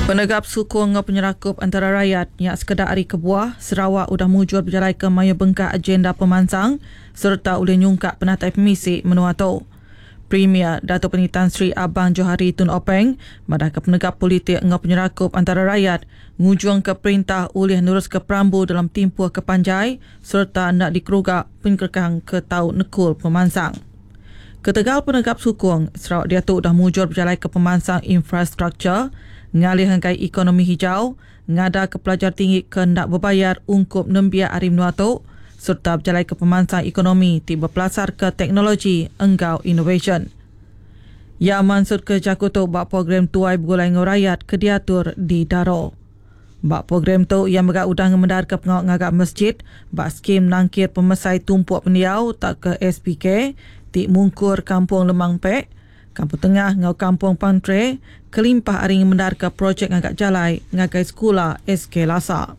Penegap sukong penyerakup antara rakyat yang sekadar hari kebuah, Sarawak udah mujur berjalan ke maya bengkak agenda pemansang serta oleh nyungkak penatai pemisik menua tu. Premier Dato' Peni Tan Sri Abang Johari Tun Openg madah ke penegap politik ngau penyerakup antara rakyat ngujung ke perintah oleh nurus ke perambu dalam timpuh ke Panjai serta nak dikerugak penkekang ke tau nekul pemansang. Ketegal penegap sukong, Sarawak dia tu dah mujur berjalan ke pemansang infrastruktur, ngalih hangkai ekonomi hijau, ngada ke pelajar tinggi ke nak berbayar ungkup nembiak hari menua tu, serta berjalan ke pemansang ekonomi tiba pelasar ke teknologi enggau innovation. Ya mansud ke Jakuto bak program tuai bergulai dengan rakyat ke diatur di Daro. Bak program tu yang megak udang mendar ke pengawak ngagak masjid, bak skim nangkir pemesai tumpuk pendiau tak ke SPK, ti mungkur kampung Lemang Pek, Kampung Tengah ngau Kampung Pantre, kelimpah aring mendar ke projek ngagak jalai ngagai sekolah SK Lasa.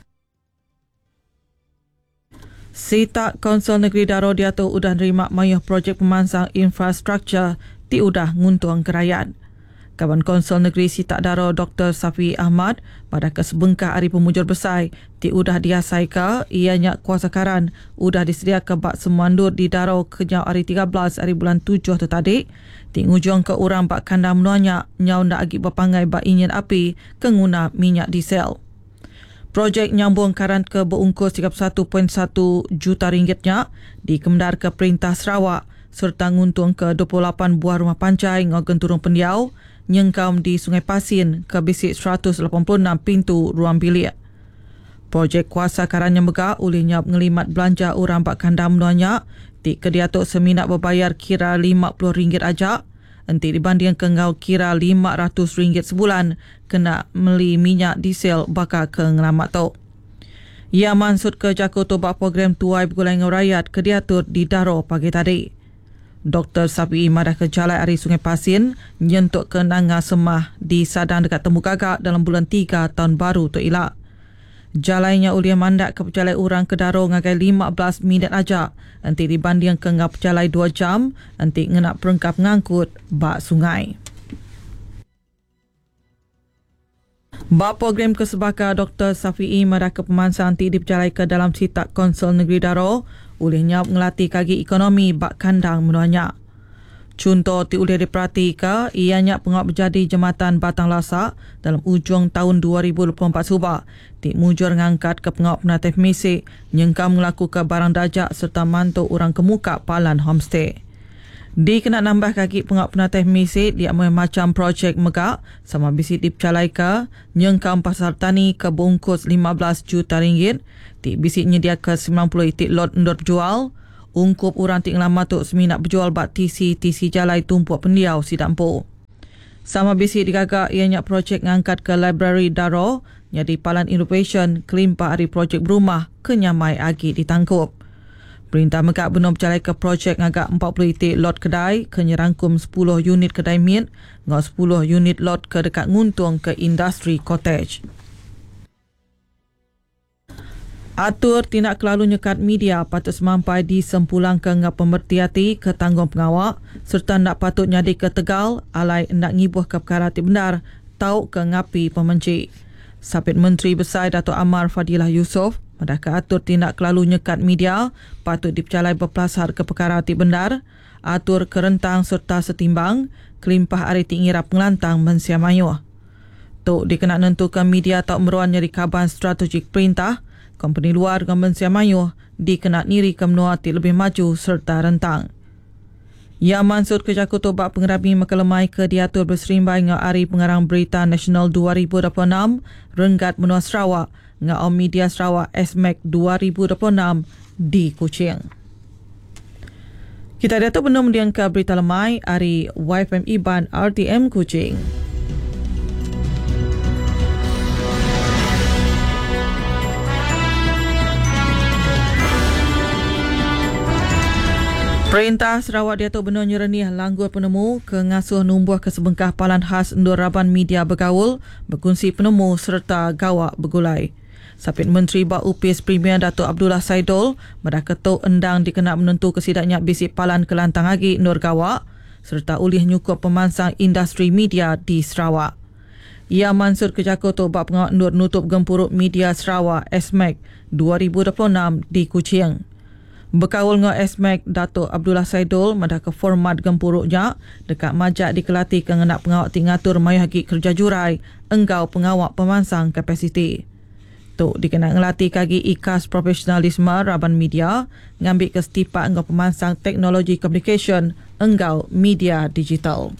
Sita Konsol Negeri Daro dia tu udah nerima mayuh projek pemansang infrastruktur ti udah nguntung kerajaan. Kawan Konsol Negeri Sita Daro Dr. Safi Ahmad pada kesebengkah hari pemujur besar ti udah diasai ke ianya kuasa karan udah disediakan ke bak semandur di Daro kenyau hari 13 hari bulan 7 tu tadi ti ngujung ke orang bak kandang menuanya nyau ndak agi berpangai bak inyin api ke guna minyak diesel. Projek nyambung karan ke berungkus 31.1 juta ringgitnya dikemdar ke Perintah Sarawak serta nguntung ke 28 buah rumah pancai ngau genturung pendiau nyengkam di Sungai Pasin ke bisik 186 pintu ruang bilik. Projek kuasa karannya megak olehnya ngelimat belanja orang bak kandang menuanya ti kediatuk seminat berbayar kira RM50 ajak nanti dibanding ke ngau kira RM500 sebulan kena meli minyak diesel bakal ke ngelamat tu. Ia mansud ke Jakuto bak program tuai bergulai dengan rakyat ke diatur di Daro pagi tadi. Dr. Sapi madah ke Jalai Ari Sungai Pasin nyentuk ke Nanga Semah di Sadang dekat Temu Gagak dalam bulan 3 tahun baru tu ilak. Jalainya uliah mandat ke pejalai orang ke Daro ngagai 15 minit aja nanti dibanding ke ngap pejalai 2 jam nanti ngenak perengkap ngangkut bak sungai. Bak program kesebaka Dr. Safi'i madah ke pemansang ti dipejalai ke dalam Sitak Konsol Negeri Daro olehnya ngelatih kaki ekonomi bak kandang menuanya. Contoh ti boleh diperhati ke ianya pengap berjadi Jambatan Batang Lasak dalam ujung tahun 2024 subak ti mujur ngangkat ke pengap penatai pemisik nyengkam ngelaku ke barang dajak serta mantuk orang kemuka palan homestay. Di kena nambah kaki pengap penatai pemisik dia macam projek megak sama bisik dipecalai ke nyengkam pasar tani ke bungkus 15 juta ringgit ti bisik nyedia ke 90 itik lot endor berjual ungkup orang tik lama tu seminat berjual bak TC jalai tumpuk pendiau sidampu. Sama bisik digagak ianya projek ngangkat ke library Daro jadi palan innovation kelimpah hari projek berumah kenyamai agi ditangkup. Perintah megak benar berjalan ke projek ngagak 40 itik lot kedai ke nyerangkum 10 unit kedai mit ngau 10 unit lot ke dekat nguntung ke industri cottage. Atur tindak kelalu nyekat media patut semampai disempulang ke ngap pemerhati ke tanggung pengawak serta nak patut nyadi ke Tegal alai nak ngibuh ke perkara ti benar tau ke ngapi pemenci. Sapit Menteri Besar Dato' Amar Fadilah Yusof madah ke atur tindak kelalu nyekat media patut dipercalai berpelasar ke perkara ti benar, atur kerentang serta setimbang kelimpah ari ti ngirap ngelantang mensia mayuh. Tok dikena nentukan media tak meruan nyari kaban strategik perintah company luar dengan mensia mayuh dikena niri ke menua ti lebih maju serta rentang. Ya mansud ke Jakuto bak pengerabi makalemai ke diatur berserimbai dengan Hari Pengarang Berita Nasional 2026 Renggat Menua Sarawak dengan Om Media Sarawak SMAC 2026 di Kuching. Kita datuk benar mendiang ke berita lemai Hari YFM Iban RTM Kuching. Perintah Sarawak Datuk Benor Nyerenih langgur penemu ke ngasuh numbuh kesebengkah palan khas Endur Raban Media bergaul, berkongsi penemu serta gawak bergulai. Sapit Menteri Bak Upis Premier Datuk Abdullah Saidul madah ketuk endang dikena menentu kesidaknya bisik palan kelantang agi Nur Gawak serta ulih nyukup pemansang industri media di Sarawak. Ia Mansur ke Jakarta bab pengawal nur nutup Gempuruk Media Sarawak SMAC 2026 di Kuching. Berkawal dengan SMAC, Datuk Abdullah Saidul mendah ke format Gempuruknya dekat majak dikelati kengenak pengawal tingatur mayahagi kerja jurai enggau pengawal pemansang kapasiti. Tok dikenal ngelatih kagi ikas profesionalisme Raban Media ngambil ke setipak enggau pemansang teknologi communication enggau media digital.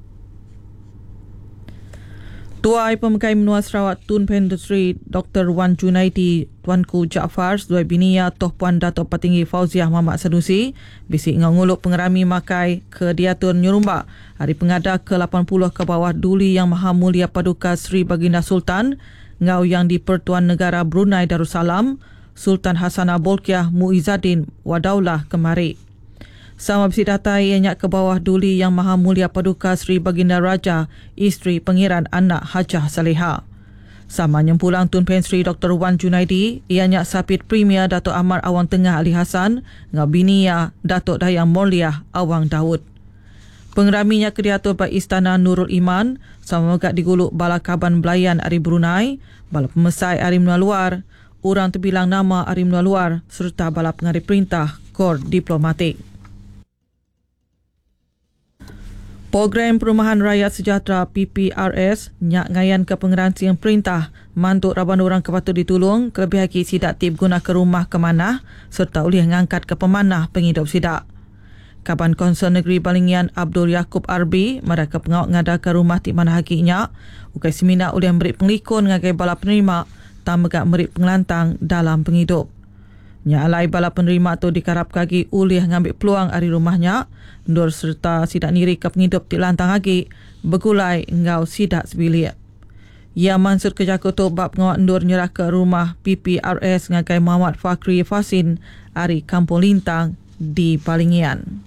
Tuai Pemekai Menua Sarawak Tun Pendutri Dr. Wan Junaidi Tuanku Jaafar Dua Binia Toh Puan Datuk Petinggi Fauziah Muhammad Sanusi bisik nguluk pengerami makai ke diatur Nyurumba hari pengada ke-80 ke bawah Duli Yang Maha Mulia Paduka Sri Baginda Sultan ngau yang di Pertuan Negara Brunei Darussalam Sultan Hasanah Bolkiah Muizzadin Wadaulah kemari. Sama bisi data ianya ke bawah Duli Yang Maha Mulia Paduka Sri Baginda Raja Isteri Pengiran Anak Hajah Saleha. Sama nyempulang Tun Pen Sri Dr. Wan Junaidi ianya Sapit Premier Datuk Amar Awang Tengah Ali Hassan ngau binia Datuk Dayang Morliah Awang Daud. Pengeraminya ke diatur pada Istana Nurul Iman sama megak diguluk Bala Kaban Belayan Ari Brunei, Bala Pemesai Ari Menua Luar, Orang Terbilang Nama Ari Menua Luar serta Bala Pengarih Perintah Kor Diplomatik. Program Perumahan Rakyat Sejahtera PPRS nyak ngayan ke pengeransian perintah mantuk raban orang kepatut ditulung kelebih haki sidak tip guna ke rumah kemanah serta ulih ngangkat ke pemanah penghidup sidak. Kaban Konsel Negeri Balingian Abdul Yaakob Arbi mereka pengawal ngada ke rumah tip manah hakinya ukai semina ulih memberi penglikun ngagai bala penerima tak megak memberi pengelantang dalam penghidup. Nya alai bala penerima tu dikarap kaki ulih ngambil peluang ari rumahnya ndur serta sidak niri ke penghidup di lantang lagi begulai ngau sidak sebilik. Ia Mansur ke Jakarta bab pengawal ndur nyerah ke rumah PPRS ngagai Muhammad Fakri Fasin ari Kampung Lintang di Balingian.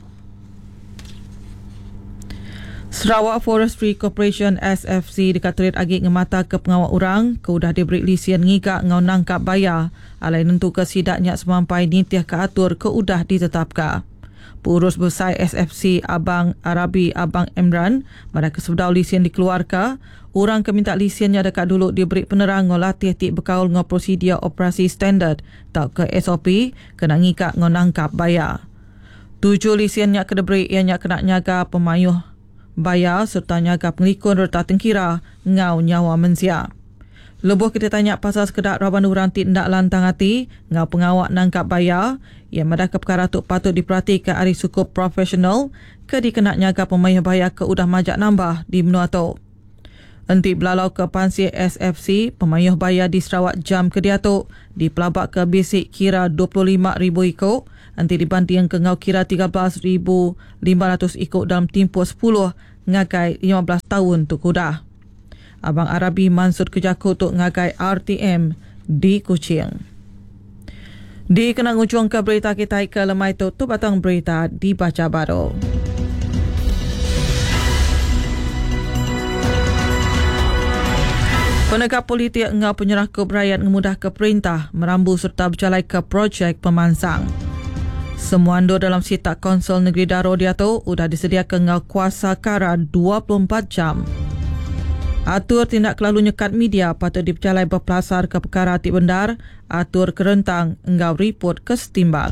Sarawak Forestry Corporation SFC dikatakan agi ngemata ke pengawal orang ke udah diberi lisian ngigak ngau nangkap bayar alai nentu ke sidaknya semampai nitiah ke atur ke udah ditetapkan. Pengurus besar SFC Abang Arabi Abang Emran pada kesebdau lisian dikeluarkan, orang ke minta lisiannya dekat dulu diberi penerang ngau latih tik berkaul ngau prosedur operasi standard tak ke SOP kena ngigak ngau nangkap bayar. 7 lisiannya ke diberi ianya kena nyaga pemayuh bayar serta nyaga penglikun reta tengkira ngau nyawa mensia. Lebuh kita tanya pasal sekedar raban orang tindak lantang hati ngau pengawak nangkap bayar yang mereka perkara tu patut diperhatikan ari cukup profesional ke dikenak nyaga pemayuh bayar ke udah majak nambah di menua tu. Enti belalau ke Pansir SFC pemayuh bayar di Sarawak jam ke dia tu dipelabak ke basic kira 25,000 ikut nanti dibanding ke ngau kira 13,500 ikut dalam tempoh 10 ngagai 15 tahun tu kuda. Abang Arabi Mansur ke Jakarta ngagai RTM di Kuching. Di kenang ujung ke berita kita ke lemai tu batang berita dibaca baru. Penegak politik ngau penyerah keberayaan ngemudah ke perintah merambu serta berjalai ke projek pemansang. Semua andur dalam sitak Konsel Negeri Daro dia tu sudah disediakan ngau kuasa kara 24 jam. Atur tindak kelalu nyekat media patut dipercalai berpelasar ke perkara tik bendar, atur kerentang engau report ke setimbang.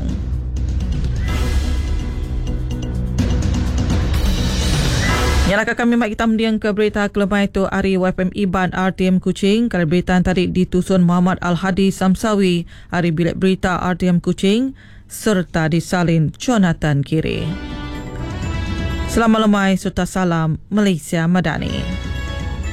Nyalakah kami mak kita mendiang ke berita kelemah itu hari YFM Iban RTM Kuching. Kalau berita tadi ditusun Muhammad Al-Hadi Samsawi hari bilik berita RTM Kuching serta disalin Jonathan Kiri. Selamat lemai serta salam Malaysia Madani.